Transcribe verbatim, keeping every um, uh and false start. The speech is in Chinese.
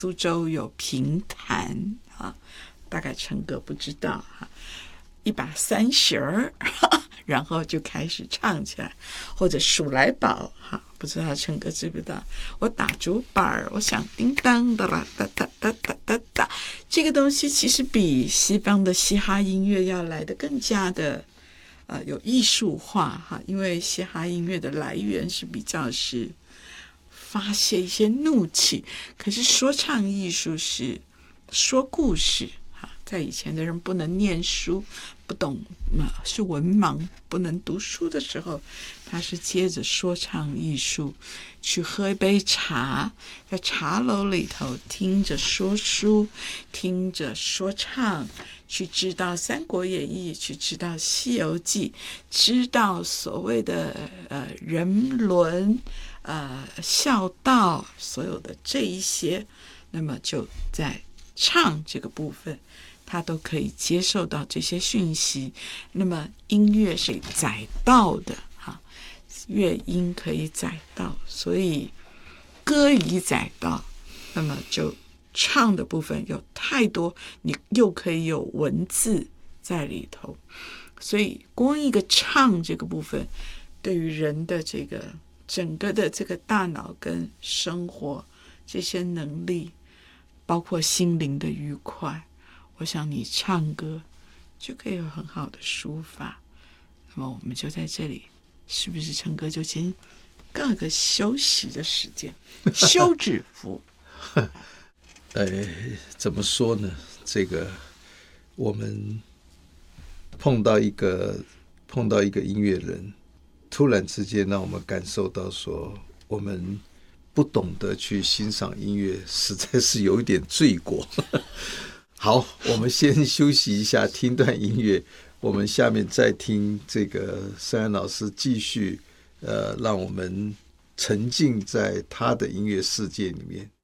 苏州有评弹啊，大概陈哥不知道哈，一把三弦儿，然后就开始唱起来，或者数来宝哈，不知道陈哥知不知道？我打竹板我想叮当的啦，哒哒哒哒哒哒，这个东西其实比西方的嘻哈音乐要来得更加的呃有艺术化哈，因为嘻哈音乐的来源是比较是发泄一些怒气，可是说唱艺术是说故事哈，在以前的人不能念书，不懂是文盲，不能读书的时候，他是接着说唱艺术去喝一杯茶，在茶楼里头听着说书，听着说唱，去知道《三国演义》，去知道《西游记》，知道所谓的呃人伦。呃，孝道，所有的这一些，那么就在唱这个部分，他都可以接受到这些讯息。那么音乐是载道的哈，乐音可以载道，所以歌以载道，那么就唱的部分有太多，你又可以有文字在里头，所以光一个唱这个部分，对于人的这个。整个的这个大脑跟生活这些能力，包括心灵的愉快，我想你唱歌就可以有很好的抒发。那么我们就在这里，是不是陈哥就先各个休息的时间，休止符？ 呃，怎么说呢？这个我们碰到一个碰到一个音乐人。突然之间让我们感受到说我们不懂得去欣赏音乐实在是有一点罪过。好，我们先休息一下，听段音乐，我们下面再听这个盛安老师继续呃，让我们沉浸在他的音乐世界里面。